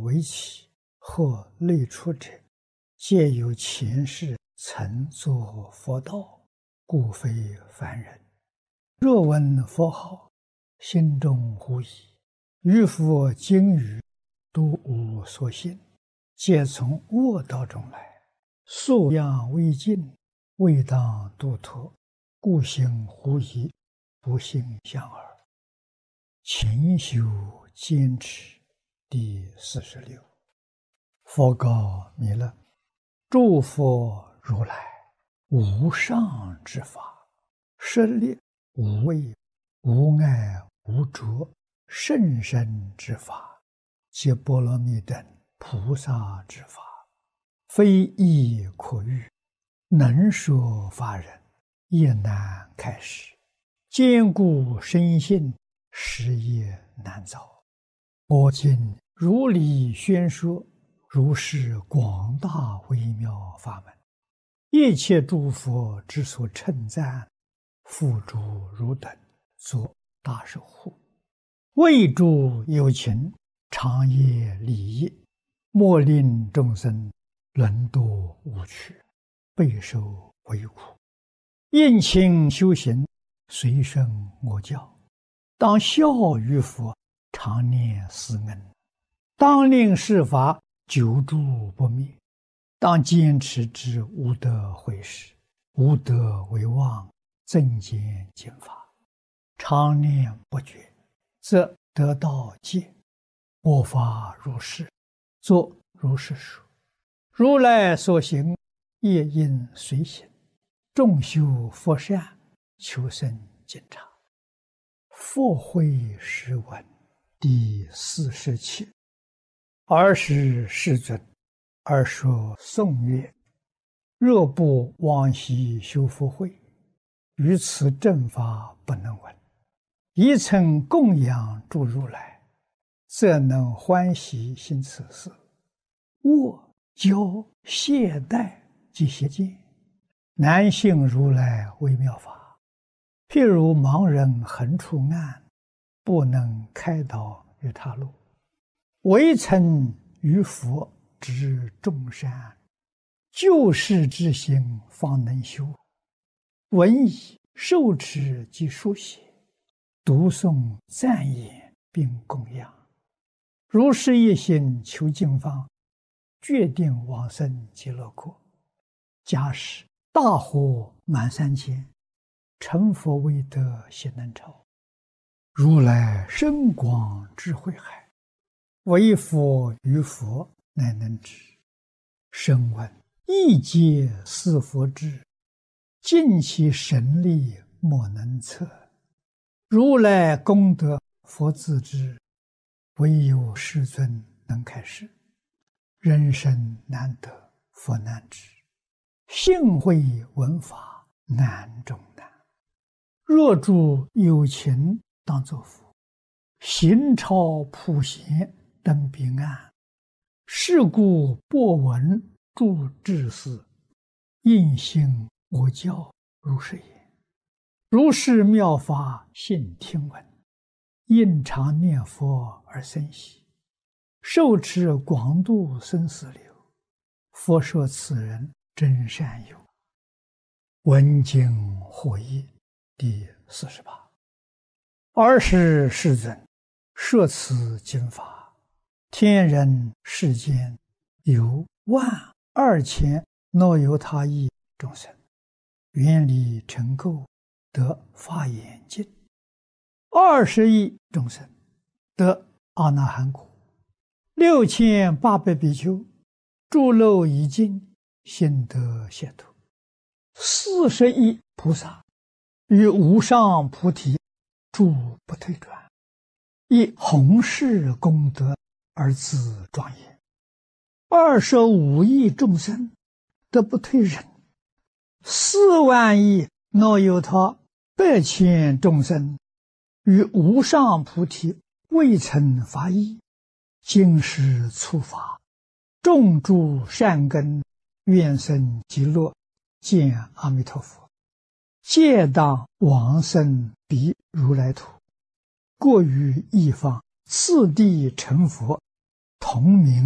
为起或类出者，皆有前世曾作佛道，故非凡人。若闻佛号，心中狐疑，于佛经语，都无所信，皆从恶道中来，素养未尽，未当度脱，故行狐疑，不信相耳。勤修坚持。第46。佛告弥勒：诸佛如来无上之法，舍利无畏、无碍、无着，甚深之法，皆波罗蜜等菩萨之法，非义可喻，能说法人也难开示，坚固深信，实业难遭。我今如理宣说，如是广大微妙法门，一切诸佛之所称赞，付诸汝等作大守护，为诸有情，长夜利益，莫令众生沦堕无趣，备受为苦。应勤修行，随顺我教，当效于佛，常念思恩，当令世法久住不灭，当坚持之无德毁事，无德为妄，增减经法，常念不绝，则得道戒。我法如是，作如是说。如来所行，业应随行，众修佛善，求生净察。佛慧诗文第47。尔时世尊，而说颂曰：若不往昔修福慧，于此正法不能闻。一曾供养诸如来，则能欢喜行此事。我教懈怠及邪见，难信如来微妙法。譬如盲人横出暗，不能开导于他路，唯曾于佛知众善，救世之心方能修。闻已受持及书写，读诵赞言并供养，如是一心求净方，决定往生极乐国。假使大火满三千，成佛未得悉能超。如来深广智慧海，唯佛于佛乃能知。声闻亦皆似佛智，尽其神力莫能测。如来功德佛自知，唯有世尊能开示。人生难得佛难知，幸会闻法难中难。若诸有情当作佛，行超普贤登彼岸。是故播闻诸智士，应信我教如是言。如是妙法信听闻，应常念佛而生喜，受持广度生死流。佛说此人真善友。闻经获益第48。尔时世尊，摄此经法，天人世间有12000耨由他亿众生，愿力成垢，得法眼净；20亿众生得阿那含果；6800比丘诸漏已尽，心得解脱；40亿菩萨于无上菩提住不退转，以弘誓功德而自庄严；25亿众生得不退忍；4万亿耨由他100千众生于无上菩提未曾发意，今时初发，种诸善根，愿生极乐，见阿弥陀佛，皆当往生彼如来土，过于一方，次第成佛，同名